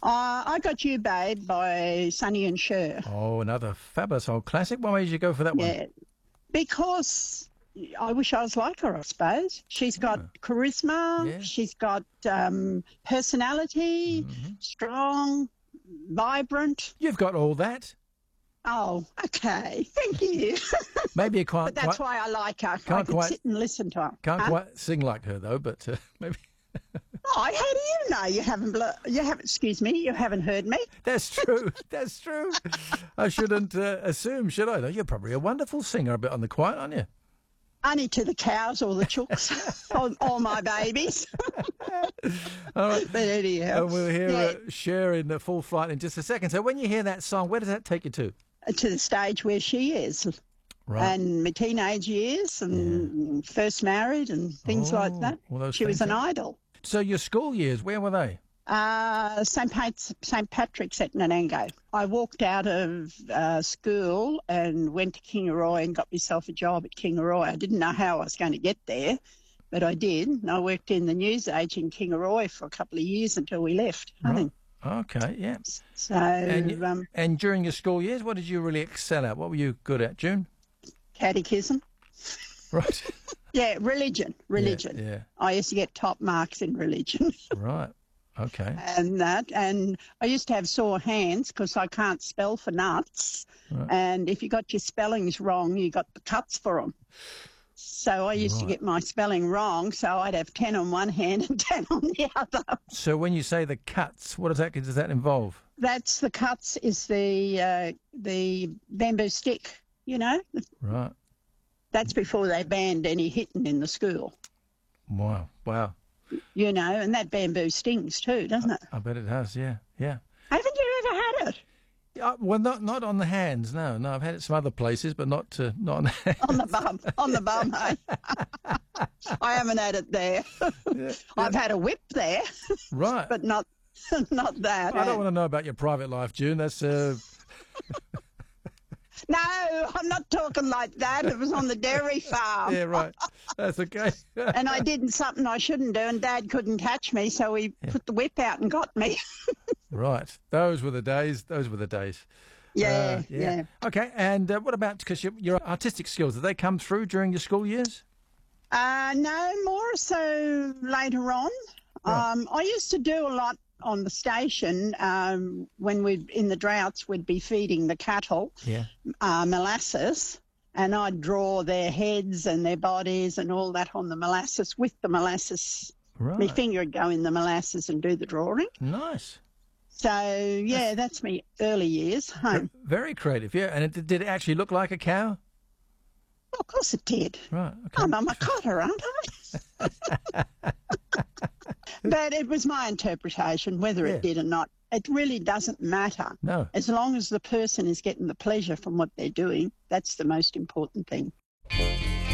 I Got You, Babe by Sonny and Cher. Oh, another fabulous old classic. Why did you go for that one? Yeah, because I wish I was like her, I suppose. She's got charisma, Yeah. she's got personality, strong, vibrant. You've got all that. Oh, okay. Thank you. Maybe you can't But that's quite, why I like her. I can't could quite- sit and listen to her. can't Huh? quite sing like her, though, but maybe... Oh, how do you know? You haven't, excuse me, you haven't heard me? That's true. That's true. I shouldn't assume, should I? Though you're probably a wonderful singer, a bit on the quiet, aren't you? Only to the cows or the chooks, all my babies. All right. But anyhow. And we'll hear Yeah. Cher in the full flight in just a second. So when you hear that song, where does that take you to? To the stage where she is. Right. And my teenage years and first married and things like that. all those She was things, an yeah. idol. So your school years, where were they? St. Patrick's at Nanango. I walked out of school and went to Kingaroy and got myself a job at Kingaroy. I didn't know how I was going to get there, but I did. And I worked in the newsage in Kingaroy for a couple of years until we left. I Right. think. Okay, yeah. So, And during your school years, what did you really excel at? What were you good at, June? catechism. Right. Yeah, religion. Yeah. I used to get top marks in religion. Right. Okay. And I used to have sore hands because I can't spell for nuts. Right. And if you got your spellings wrong, you got the cuts for them. So I used to get my spelling wrong, so I'd have 10 on one hand and 10 on the other. So when you say the cuts, what does that involve? That's the cuts is the bamboo stick, you know. Right. That's before they banned any hitting in the school, Wow. you know, and that bamboo stings too, doesn't it? I bet it has. Yeah. Yeah. Haven't you ever had it? Well, not on the hands. No. I've had it some other places, but not on the hands. On the bum, hey? I haven't had it there. I've had a whip there, Right. but not that. I don't want to know about your private life, June. That's No, I'm not talking like that. It was on the dairy farm. yeah, right. That's okay. And I did something I shouldn't do, and Dad couldn't catch me, so he put the whip out and got me. Right. Those were the days. Yeah. Okay. And what about, because your artistic skills, did they come through during your school years? No, more so later on. Right. I used to do a lot on the station when in the droughts, we'd be feeding the cattle molasses, and I'd draw their heads and their bodies and all that on the molasses with the molasses. Right. My finger would go in the molasses and do the drawing. Nice. So, that's me early years home. Very creative, yeah. And did it actually look like a cow? Well, of course it did. Right. Okay. I'm a cotter, aren't I? But it was my interpretation, whether it did or not. It really doesn't matter. No. As long as the person is getting the pleasure from what they're doing, that's the most important thing.